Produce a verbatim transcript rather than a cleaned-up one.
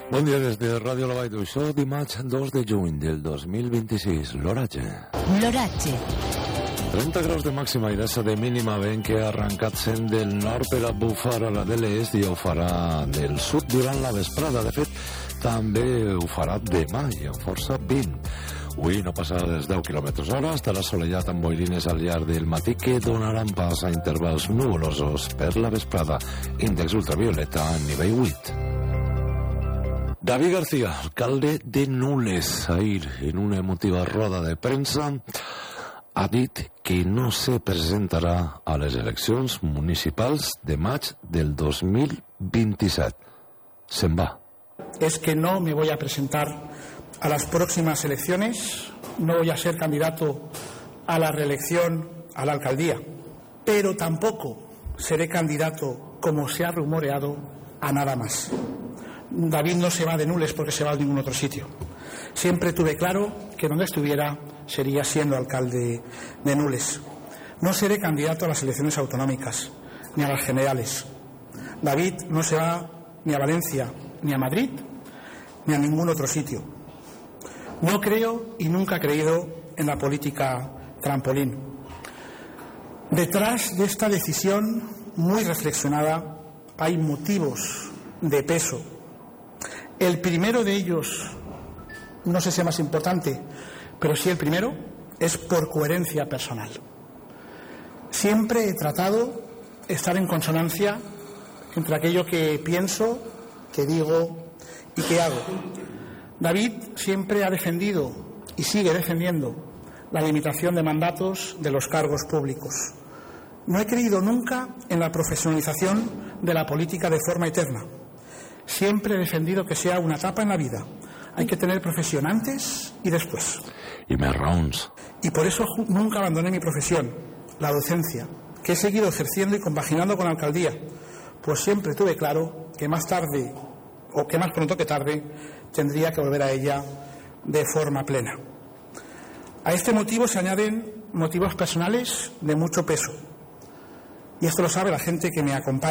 Bon dia des de Ràdio La Vall d'Uixó, dimarts dos de juny del dos mil vint-i-sis. L'oratge. L'oratge. trenta graus de màxima i dessa de mínima, vent que ha arrencat sent del nord per a bufar a la de l'est i ho farà del sud durant la vesprada. De fet, també ho farà demà i amb força vint. Avui no passarà dels deu quilòmetres hora, estarà assolellat amb boirines al llarg del matí que donaran pas a intervals nuvolosos per la vesprada. Índex ultravioleta a nivell vuit. David García, alcalde de Nules, ahir en una emotiva roda de premsa, ha dit que no se presentarà a les eleccions municipals de maig del dos mil vint-i-set. Se'n va. Es que no me voy a presentar a las próximas elecciones, no voy a ser candidato a la reelección a la alcaldía, pero tampoco seré candidato, como se ha rumoreado, a nada más. David no se va de Nules porque se va a ningún otro sitio. Siempre tuve claro que donde estuviera sería siendo alcalde de Nules. No seré candidato a las elecciones autonómicas, ni a las generales. David no se va ni a Valencia, ni a Madrid, ni a ningún otro sitio. No creo y nunca he creído en la política trampolín. Detrás de esta decisión muy reflexionada hay motivos de peso. El primero de ellos, no sé si es más importante, pero sí el primero, es por coherencia personal. Siempre he tratado de estar en consonancia entre aquello que pienso, que digo y que hago. David siempre ha defendido y sigue defendiendo la limitación de mandatos de los cargos públicos. No he creído nunca en la profesionalización de la política de forma eterna. Siempre he defendido que sea una etapa en la vida. Hay que tener profesión antes y después. Y más rounds. Y por eso nunca abandoné mi profesión, la docencia, que he seguido ejerciendo y compaginando con la alcaldía, pues siempre tuve claro que más tarde, o que más pronto que tarde, tendría que volver a ella de forma plena. A este motivo se añaden motivos personales de mucho peso. Y esto lo sabe la gente que me acompaña.